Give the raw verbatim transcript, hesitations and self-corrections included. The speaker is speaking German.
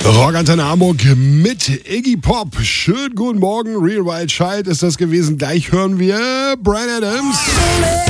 Rockantenne Hamburg mit Iggy Pop. Schönen guten Morgen, Real Wild Child ist das gewesen. Gleich hören wir Bryan Adams.